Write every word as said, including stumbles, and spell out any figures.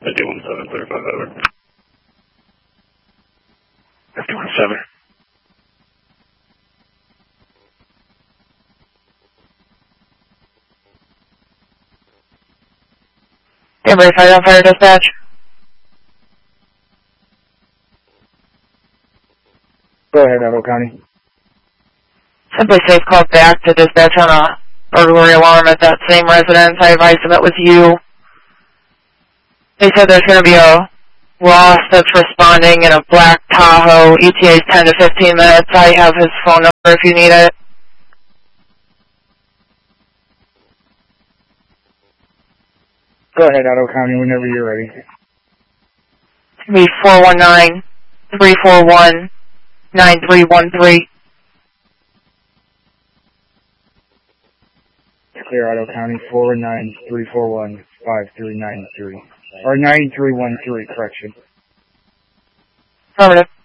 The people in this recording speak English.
fifty-one seven, clear five over. fifty-one seven. Denver five on fire dispatch. Go ahead, Echo County. Simply Safe called back to dispatch on a burglary alarm at that same residence. I advised them it was you. They said there's going to be a Ross that's responding in a black Tahoe. E T A's ten to fifteen minutes. I have his phone number if you need it. Go ahead, Ottawa County, whenever you're ready. It'll be four one nine, three four one, nine three one three. Clear, Ottawa County, four one nine, three four one, five three nine three. Or nine three one three, correction. Affirmative.